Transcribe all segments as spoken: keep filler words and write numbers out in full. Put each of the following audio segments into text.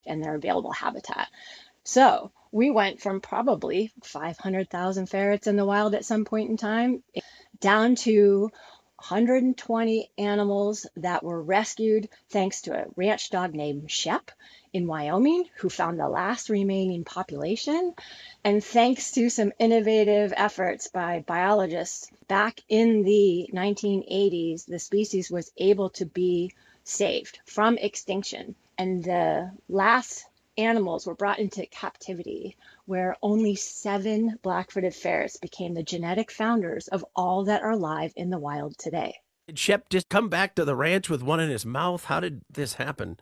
and their available habitat. So we went from probably five hundred thousand ferrets in the wild at some point in time down to one hundred twenty animals that were rescued thanks to a ranch dog named Shep in Wyoming, who found the last remaining population. And thanks to some innovative efforts by biologists back in the nineteen eighties, the species was able to be saved from extinction. And the last animals were brought into captivity, where only seven black-footed ferrets became the genetic founders of all that are alive in the wild today. Did Shep just come back to the ranch with one in his mouth? How did this happen?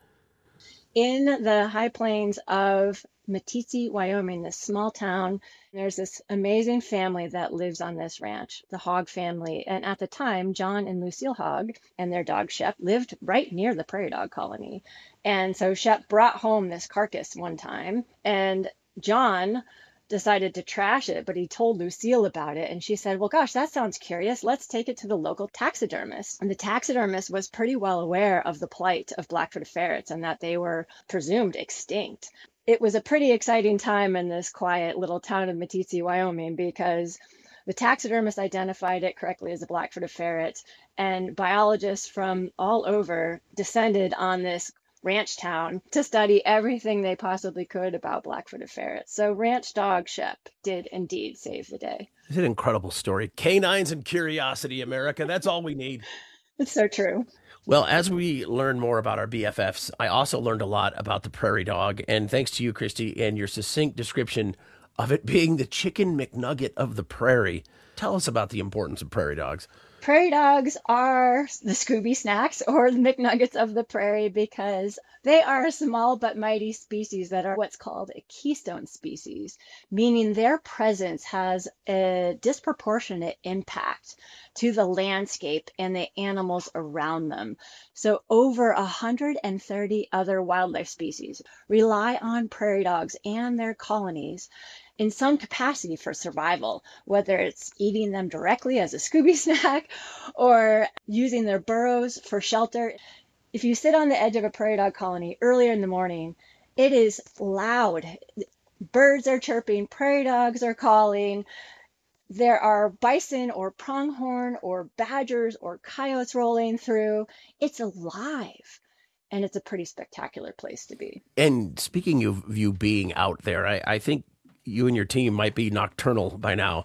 In the high plains of Meeteetse, Wyoming, this small town, there's this amazing family that lives on this ranch, the Hogg family. And at the time, John and Lucille Hogg and their dog Shep lived right near the prairie dog colony. And so Shep brought home this carcass one time, and John decided to trash it, but he told Lucille about it. And she said, well, gosh, that sounds curious. Let's take it to the local taxidermist. And the taxidermist was pretty well aware of the plight of black-footed ferrets and that they were presumed extinct. It was a pretty exciting time in this quiet little town of Meeteetse, Wyoming, because the taxidermist identified it correctly as a black-footed ferret, and biologists from all over descended on this ranch town to study everything they possibly could about black-footed ferrets. So ranch dog Shep did indeed save the day. It's an incredible story. Canines and curiosity, America. That's all we need. It's so true. Well, as we learn more about our B F Fs, I also learned a lot about the prairie dog. And thanks to you, Christy, and your succinct description of it being the chicken McNugget of the prairie. Tell us about the importance of prairie dogs. Prairie dogs are the Scooby Snacks or the McNuggets of the prairie because they are a small but mighty species that are what's called a keystone species, meaning their presence has a disproportionate impact to the landscape and the animals around them. So over one hundred thirty other wildlife species rely on prairie dogs and their colonies in some capacity for survival, whether it's eating them directly as a Scooby snack or using their burrows for shelter. If you sit on the edge of a prairie dog colony earlier in the morning, it is loud. Birds are chirping, prairie dogs are calling. There are bison or pronghorn or badgers or coyotes rolling through. It's alive. And it's a pretty spectacular place to be. And speaking of you being out there, I, I think you and your team might be nocturnal by now.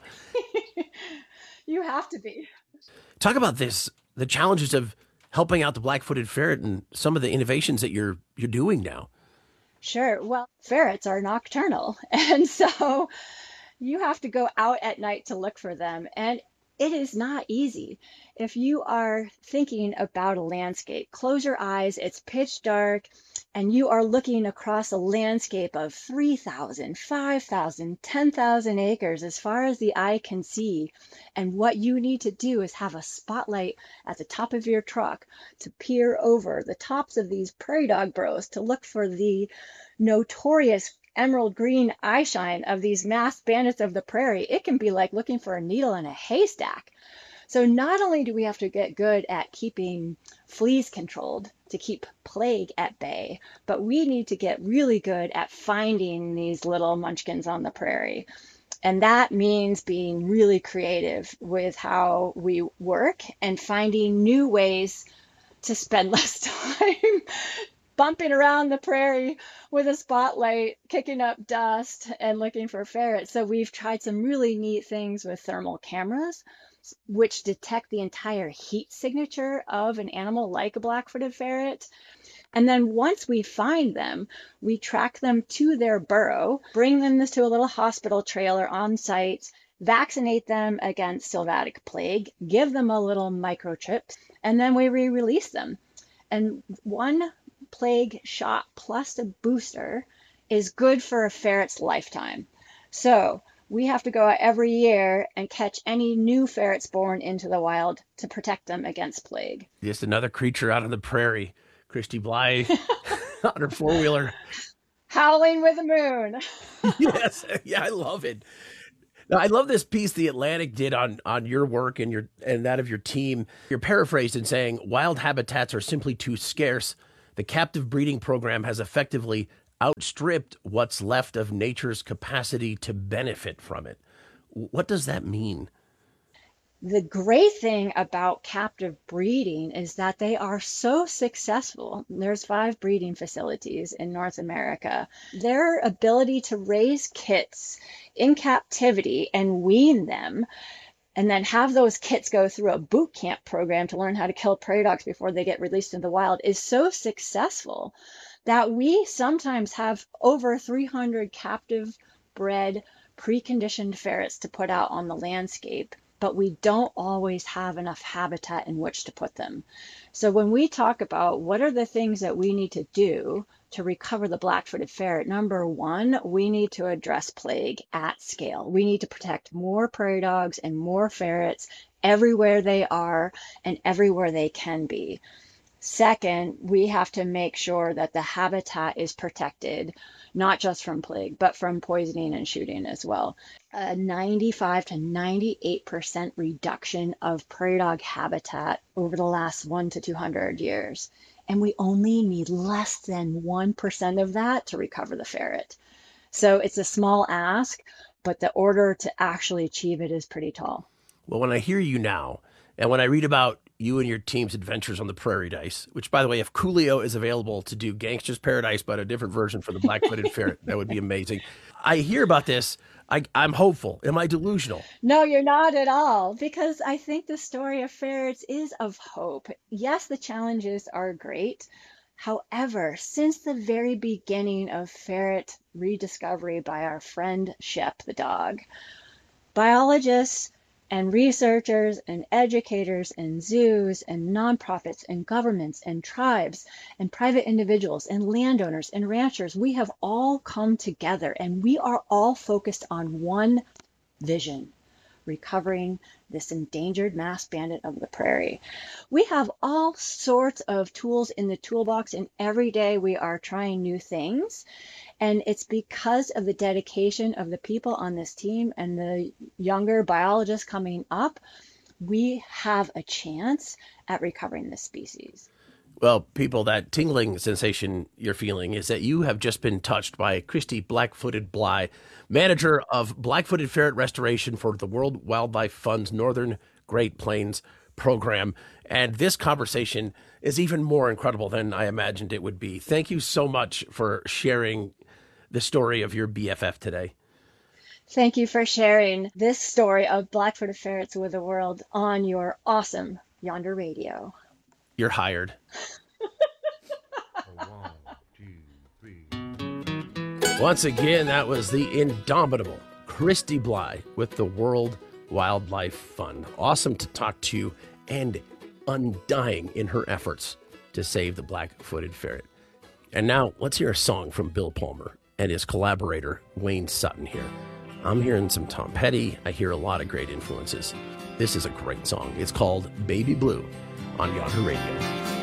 You have to be. Talk about this, the challenges of helping out the black-footed ferret and some of the innovations that you're you're doing now. Sure. Well, ferrets are nocturnal. And so you have to go out at night to look for them. And it is not easy. If you are thinking about a landscape, close your eyes, it's pitch dark, and you are looking across a landscape of three thousand, five thousand, ten thousand acres as far as the eye can see. And what you need to do is have a spotlight at the top of your truck to peer over the tops of these prairie dog burrows to look for the notorious emerald green eye shine of these masked bandits of the prairie. It can be like looking for a needle in a haystack. So not only do we have to get good at keeping fleas controlled to keep plague at bay, but we need to get really good at finding these little munchkins on the prairie. And that means being really creative with how we work and finding new ways to spend less time bumping around the prairie with a spotlight, kicking up dust and looking for ferrets. So we've tried some really neat things with thermal cameras, which detect the entire heat signature of an animal like a black-footed ferret. And then once we find them, we track them to their burrow, bring them to a little hospital trailer on site, vaccinate them against sylvatic plague, give them a little microchip, and then we re-release them. And one plague shot plus a booster is good for a ferret's lifetime. So we have to go out every year and catch any new ferrets born into the wild to protect them against plague. Just another creature out on the prairie. Christy Bly on her four-wheeler. Howling with the moon. Yes. Yeah, I love it. Now, I love this piece The Atlantic did on, on your work and your and that of your team. You're paraphrased in saying, wild habitats are simply too scarce. The captive breeding program has effectively outstripped what's left of nature's capacity to benefit from it. What does that mean? The great thing about captive breeding is that they are so successful. There's five breeding facilities in North America. Their ability to raise kits in captivity and wean them, and then have those kits go through a boot camp program to learn how to kill prairie dogs before they get released in the wild, is so successful that we sometimes have over three hundred captive bred preconditioned ferrets to put out on the landscape, but we don't always have enough habitat in which to put them. So when we talk about what are the things that we need to do to recover the black-footed ferret, number one, we need to address plague at scale. We need to protect more prairie dogs and more ferrets everywhere they are and everywhere they can be. Second, we have to make sure that the habitat is protected, not just from plague, but from poisoning and shooting as well. A ninety-five to ninety-eight percent reduction of prairie dog habitat over the last one to two hundred years. And we only need less than one percent of that to recover the ferret. So it's a small ask, but the order to actually achieve it is pretty tall. Well, when I hear you now, and when I read about you and your team's adventures on the prairie dice, which, by the way, if Coolio is available to do Gangster's Paradise, but a different version for the black-footed ferret, that would be amazing. I hear about this. I, I'm hopeful. Am I delusional? No, you're not at all, because I think the story of ferrets is of hope. Yes, the challenges are great. However, since the very beginning of ferret rediscovery by our friend Shep the dog, biologists and researchers and educators and zoos and nonprofits and governments and tribes and private individuals and landowners and ranchers, we have all come together and we are all focused on one vision: recovering this endangered mass bandit of the prairie. We have all sorts of tools in the toolbox, and every day we are trying new things. And it's because of the dedication of the people on this team and the younger biologists coming up, we have a chance at recovering this species. Well, people, that tingling sensation you're feeling is that you have just been touched by Christy Blackfooted Bly, manager of Blackfooted Ferret Restoration for the World Wildlife Fund's Northern Great Plains program. And this conversation is even more incredible than I imagined it would be. Thank you so much for sharing the story of your B F F today. Thank you for sharing this story of black-footed ferrets with the world on your awesome Yonder Radio. You're hired. One, two, three. Once again, that was the indomitable Christy Bly with the World Wildlife Fund. Awesome to talk to you, and undying in her efforts to save the black-footed ferret. And now let's hear a song from Bill Palmer and his collaborator, Wayne Sutton here. I'm hearing some Tom Petty. I hear a lot of great influences. This is a great song. It's called Baby Blue on Yonder Radio.